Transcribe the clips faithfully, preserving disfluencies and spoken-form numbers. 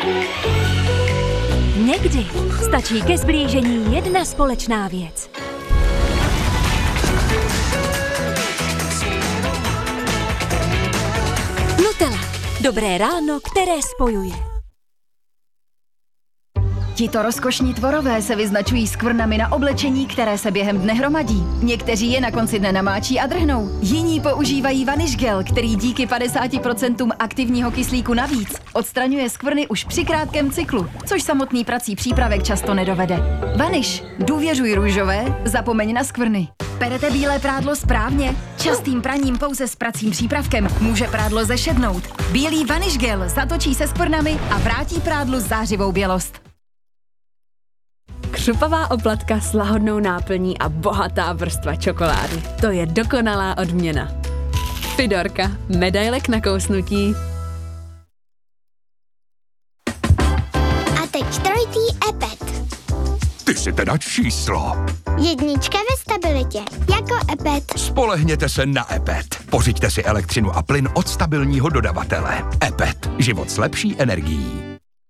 Někdy stačí ke zblížení jedna společná věc. Nutella. Dobré ráno, které spojuje. Tito rozkošní tvorové se vyznačují skvrnami na oblečení, které se během dne hromadí. Někteří je na konci dne namáčí a drhnou. Jiní používají vanish gel, který díky padesáti procentům aktivního kyslíku navíc odstraňuje skvrny už při krátkém cyklu, což samotný prací přípravek často nedovede. Vanish. Důvěřuj růžové, zapomeň na skvrny. Perete bílé prádlo správně? Častým praním pouze s pracím přípravkem může prádlo zešednout. Bílý vanish gel zatočí se skvrnami a vrátí prádlu zářivou bělost. Křupavá oplatka s lahodnou náplní a bohatá vrstva čokolády. To je dokonalá odměna. Fidorka. Medailek na kousnutí. A teď trojitý Epet. Ty jsi teda číslo. Jednička ve stabilitě, jako Epet. Spolehněte se na Epet. Pořiďte si elektřinu a plyn od stabilního dodavatele. Epet. Život s lepší energií.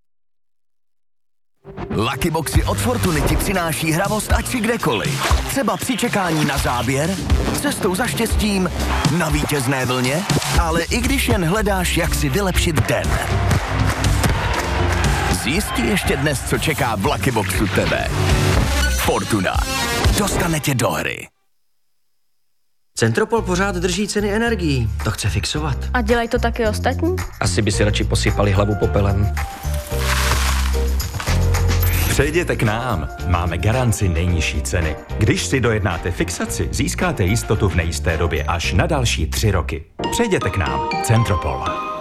Lucky Boxy od Fortuny ti přináší hravost ať si kdekoliv. Třeba při čekání na záběr, cestou za štěstím, na vítězné vlně, ale i když jen hledáš, jak si vylepšit den. Zjistí ještě dnes, co čeká v Lucky Boxu tebe. Fortuna. Dostane tě do hry. Centropol pořád drží ceny energií. To chce fixovat. A dělají to taky ostatní? Asi by si radši posypali hlavu popelem. Přejděte k nám. Máme garanci nejnižší ceny. Když si dojednáte fixaci, získáte jistotu v nejisté době až na další tři roky. Přejděte k nám. Centropol.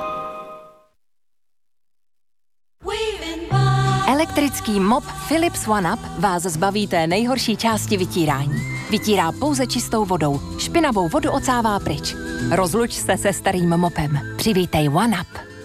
Elektrický mop Philips OneUp vás zbaví té nejhorší části vytírání. Vytírá pouze čistou vodou. Špinavou vodu odsává pryč. Rozluč se se starým mopem. Přivítej OneUp.